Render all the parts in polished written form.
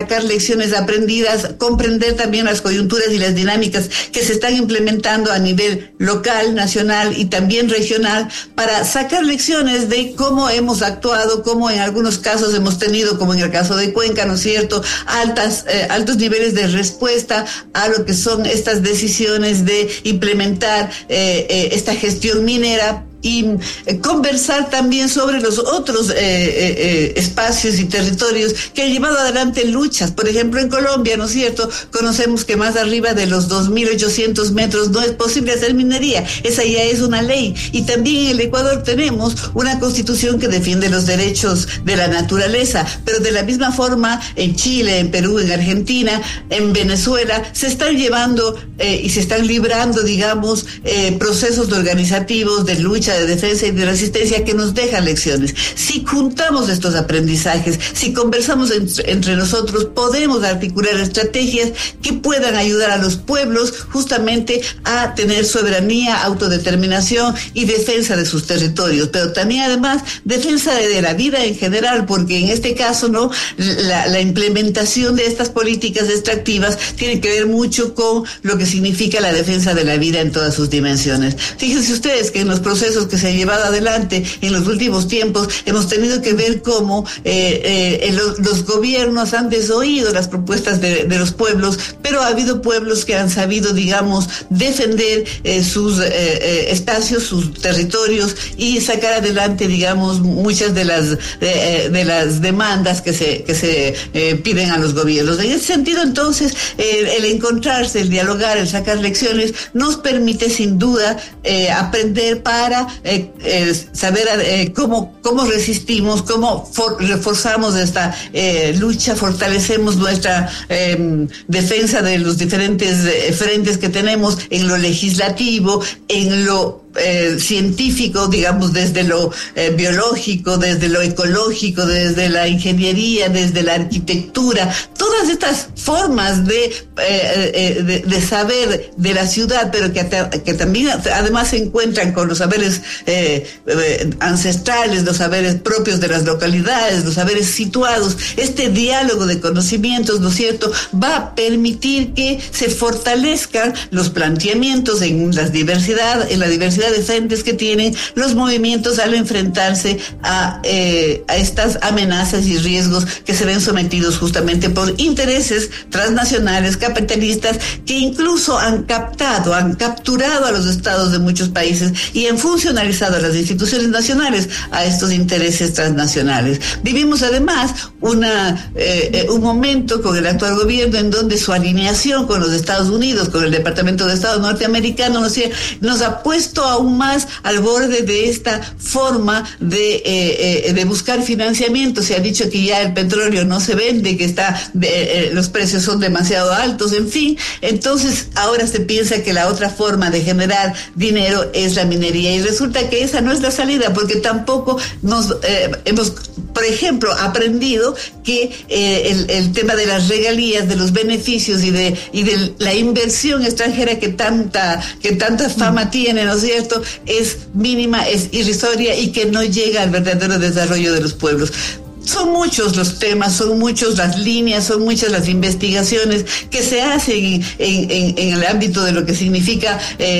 sacar lecciones aprendidas, comprender también las coyunturas y las dinámicas que se están implementando a nivel local, nacional y también regional, para sacar lecciones de cómo hemos actuado, cómo en algunos casos hemos tenido, como en el caso de Cuenca, ¿no es cierto?, altos niveles de respuesta a lo que son estas decisiones de implementar esta gestión minera, y conversar también sobre los otros espacios y territorios que han llevado adelante luchas. Por ejemplo, en Colombia, ¿no es cierto?, conocemos que más arriba de los 2.800 metros no es posible hacer minería. Esa ya es una ley. Y también en el Ecuador tenemos una constitución que defiende los derechos de la naturaleza, pero de la misma forma en Chile, en Perú, en Argentina, en Venezuela, se están llevando y se están librando, digamos, procesos organizativos de lucha, de defensa y de resistencia que nos dejan lecciones. Si juntamos estos aprendizajes, si conversamos entre nosotros, podemos articular estrategias que puedan ayudar a los pueblos justamente a tener soberanía, autodeterminación y defensa de sus territorios, pero también además defensa de la vida en general, porque en este caso, ¿no?, la implementación de estas políticas extractivas tiene que ver mucho con lo que significa la defensa de la vida en todas sus dimensiones. Fíjense ustedes que en los procesos que se han llevado adelante en los últimos tiempos hemos tenido que ver cómo los gobiernos han desoído las propuestas de los pueblos, pero ha habido pueblos que han sabido, digamos, defender sus espacios, sus territorios y sacar adelante, digamos, muchas de las demandas que se piden a los gobiernos. En ese sentido, entonces, el encontrarse, el dialogar, el sacar lecciones nos permite sin duda aprender para saber cómo resistimos, cómo reforzamos esta lucha, fortalecemos nuestra defensa de los diferentes frentes que tenemos en lo legislativo, en lo científico, digamos, desde lo biológico, desde lo ecológico, desde la ingeniería, desde la arquitectura, todas estas formas de saber de la ciudad, pero que también además se encuentran con los saberes ancestrales, los saberes propios de las localidades, los saberes situados. Este diálogo de conocimientos, ¿no es cierto?, va a permitir que se fortalezcan los planteamientos en la diversidad de frentes que tienen los movimientos al enfrentarse a estas amenazas y riesgos que se ven sometidos justamente por intereses transnacionales, capitalistas, que incluso han capturado a los estados de muchos países y han funcionalizado a las instituciones nacionales a estos intereses transnacionales. Vivimos además un momento con el actual gobierno en donde su alineación con los Estados Unidos, con el Departamento de Estado norteamericano, nos ha puesto aún más al borde de esta forma de buscar financiamiento. Se ha dicho que ya el petróleo no se vende, que los precios son demasiado altos, en fin. Entonces ahora se piensa que la otra forma de generar dinero es la minería, y resulta que esa no es la salida, porque tampoco hemos, por ejemplo, aprendido que el tema de las regalías, de los beneficios y de la inversión extranjera que tanta fama tiene, ¿no es cierto?, es mínima, es irrisoria y que no llega al verdadero desarrollo de los pueblos. Son muchos los temas, son muchas las líneas, son muchas las investigaciones que se hacen en el ámbito de lo que significa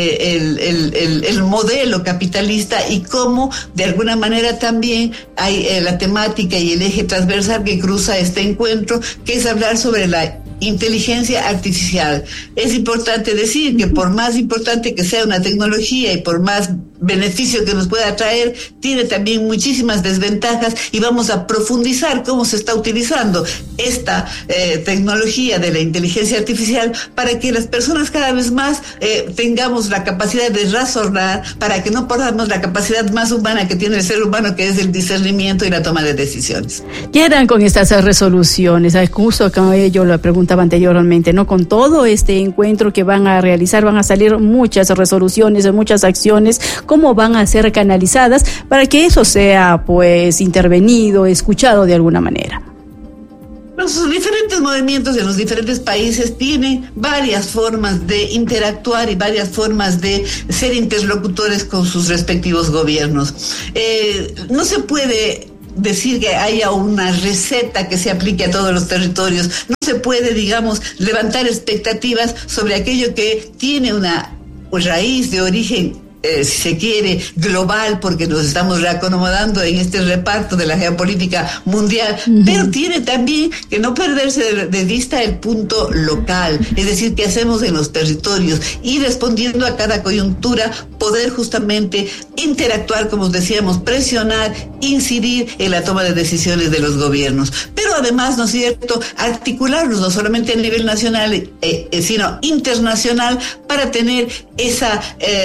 el modelo capitalista, y cómo de alguna manera también hay la temática y el eje transversal que cruza este encuentro, que es hablar sobre la inteligencia artificial. Es importante decir que por más importante que sea una tecnología y por más beneficio que nos pueda traer, tiene también muchísimas desventajas, y vamos a profundizar cómo se está utilizando esta tecnología de la inteligencia artificial para que las personas cada vez más tengamos la capacidad de razonar, para que no perdamos la capacidad más humana que tiene el ser humano, que es el discernimiento y la toma de decisiones. ¿Qué harán con estas resoluciones? Justo como yo lo preguntaba anteriormente, ¿no? Con todo este encuentro que van a realizar, van a salir muchas resoluciones, muchas acciones. ¿Cómo van a ser canalizadas para que eso sea, pues, intervenido, escuchado de alguna manera? Los diferentes movimientos en los diferentes países tienen varias formas de interactuar y varias formas de ser interlocutores con sus respectivos gobiernos. No se puede decir que haya una receta que se aplique a todos los territorios. No se puede, digamos, levantar expectativas sobre aquello que tiene una raíz de origen, si se quiere, global, porque nos estamos reacomodando en este reparto de la geopolítica mundial, pero tiene también que no perderse de vista el punto local, es decir, qué hacemos en los territorios y respondiendo a cada coyuntura, poder justamente interactuar, como decíamos, presionar, incidir en la toma de decisiones de los gobiernos. Pero además, ¿no es cierto?, articularnos no solamente a nivel nacional, sino internacional, para tener esa,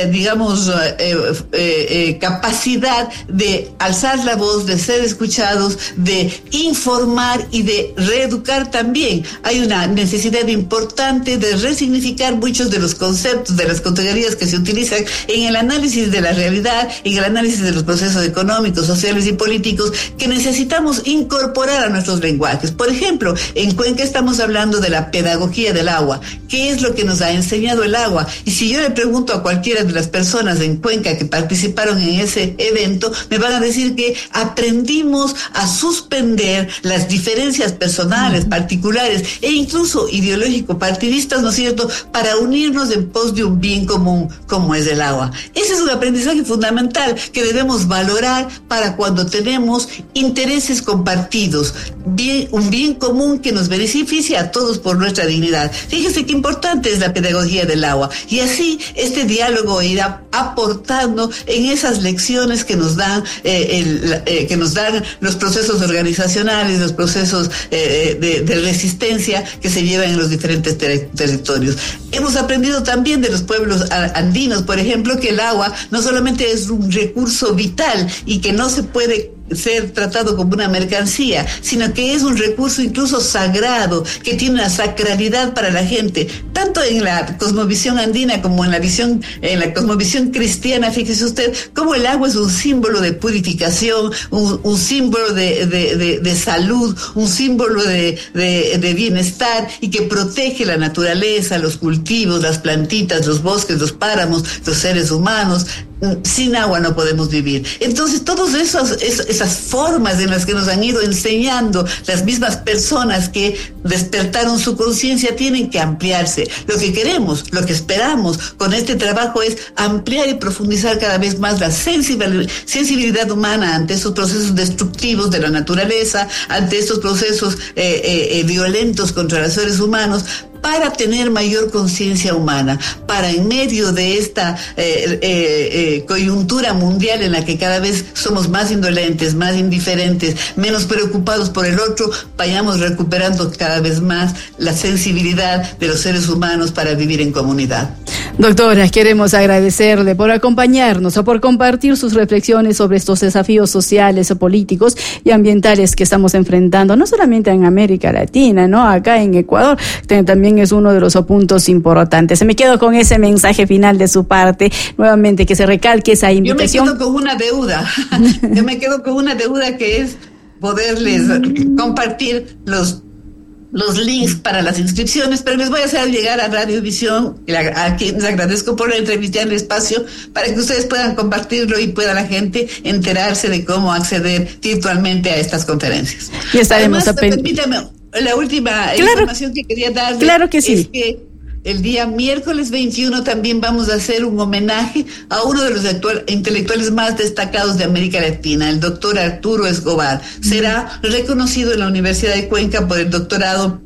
capacidad de alzar la voz, de ser escuchados, de informar y de reeducar también. Hay una necesidad importante de resignificar muchos de los conceptos, de las categorías que se utilizan en el análisis de la realidad, en el análisis de los procesos económicos, sociales y políticos, que necesitamos incorporar a nuestros lenguajes. Por ejemplo, en Cuenca estamos hablando de la pedagogía del agua. ¿Qué es lo que nos ha enseñado el agua? Y si yo le pregunto a cualquiera de las personas en Cuenca que participaron en ese evento, me van a decir que aprendimos a suspender las diferencias personales, particulares e incluso ideológico-partidistas, ¿no es cierto?, para unirnos en pos de un bien común como es el agua. Ese es un aprendizaje fundamental que debemos valorar para cuando tenemos intereses compartidos, un bien común que nos beneficie a todos por nuestra dignidad. Fíjese qué importante es la pedagogía del agua, y así este diálogo irá aportando en esas lecciones que nos dan los procesos organizacionales, los procesos de resistencia que se llevan en los diferentes territorios. Hemos aprendido también de los pueblos andinos, por ejemplo, que el agua no solamente es un recurso vital y que no se puede ser tratado como una mercancía, sino que es un recurso incluso sagrado, que tiene una sacralidad para la gente, tanto en la cosmovisión andina como en la cosmovisión cristiana. Fíjese usted cómo el agua es un símbolo de purificación, un símbolo de salud, un símbolo de bienestar, y que protege la naturaleza, los cultivos, las plantitas, los bosques, los páramos, los seres humanos. Sin agua no podemos vivir. Entonces, todas esas formas en las que nos han ido enseñando las mismas personas que despertaron su conciencia tienen que ampliarse. Lo que queremos, lo que esperamos con este trabajo es ampliar y profundizar cada vez más la sensibilidad humana ante estos procesos destructivos de la naturaleza, ante estos procesos violentos contra los seres humanos, para tener mayor conciencia humana, para en medio de esta coyuntura mundial en la que cada vez somos más indolentes, más indiferentes, menos preocupados por el otro, vayamos recuperando cada vez más la sensibilidad de los seres humanos para vivir en comunidad. Doctora, queremos agradecerle por acompañarnos o por compartir sus reflexiones sobre estos desafíos sociales, políticos y ambientales que estamos enfrentando, no solamente en América Latina, ¿no? Acá en Ecuador también es uno de los puntos importantes. Me quedo con ese mensaje final de su parte, nuevamente que se recalque esa invitación. Yo me quedo con una deuda que es poderles compartir los links para las inscripciones, pero les voy a hacer llegar a Radiovisión, a quienes agradezco por la entrevista en el espacio, para que ustedes puedan compartirlo y pueda la gente enterarse de cómo acceder virtualmente a estas conferencias. Y estaremos permítame, la última información que quería darles. Claro que sí. Es que el día miércoles 21 también vamos a hacer un homenaje a uno de los intelectuales más destacados de América Latina, el doctor Arturo Escobar. Será reconocido en la Universidad de Cuenca por el doctorado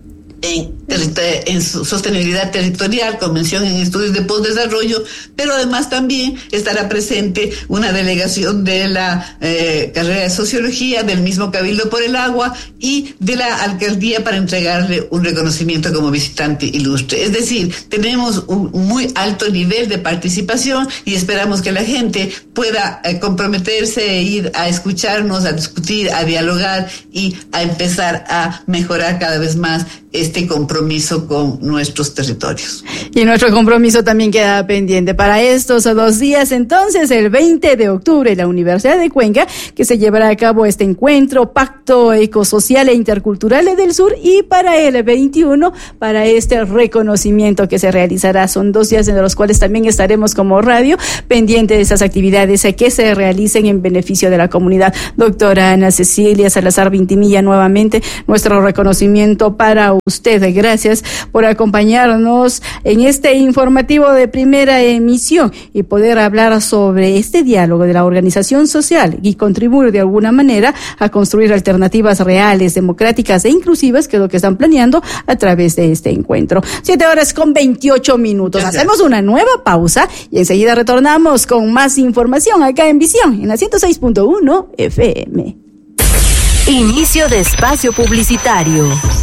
en sostenibilidad territorial, con mención en estudios de postdesarrollo, pero además también estará presente una delegación de la carrera de sociología, del mismo Cabildo por el Agua y de la alcaldía para entregarle un reconocimiento como visitante ilustre. Es decir, tenemos un muy alto nivel de participación y esperamos que la gente pueda comprometerse e ir a escucharnos, a discutir, a dialogar y a empezar a mejorar cada vez más este compromiso con nuestros territorios. Y nuestro compromiso también queda pendiente para estos 2 días. Entonces, el 20 de octubre, la Universidad de Cuenca, que se llevará a cabo este encuentro, Pacto Ecosocial e Intercultural del Sur, y para el 21, para este reconocimiento que se realizará. Son 2 días en los cuales también estaremos como radio pendiente de esas actividades que se realicen en beneficio de la comunidad. Doctora Ana Cecilia Salazar Vintimilla, nuevamente nuestro reconocimiento para usted. Gracias por acompañarnos en este informativo de primera emisión y poder hablar sobre este diálogo de la organización social y contribuir de alguna manera a construir alternativas reales, democráticas e inclusivas, que es lo que están planeando a través de este encuentro. 7:28. Hacemos una nueva pausa y enseguida retornamos con más información acá en Visión, en la 106.1 FM. Inicio de espacio publicitario.